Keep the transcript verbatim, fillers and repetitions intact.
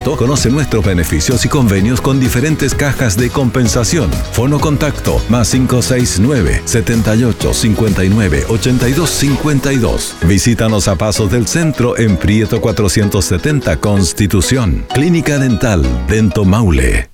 Contacto conoce nuestros beneficios y convenios con diferentes cajas de compensación. Fono Contacto más cinco seis nueve, setenta y ocho, cincuenta y nueve, ochenta y dos cincuenta y dos. Visítanos a Pasos del Centro en Prieto cuatrocientos setenta Constitución. Clínica Dental Dento Maule.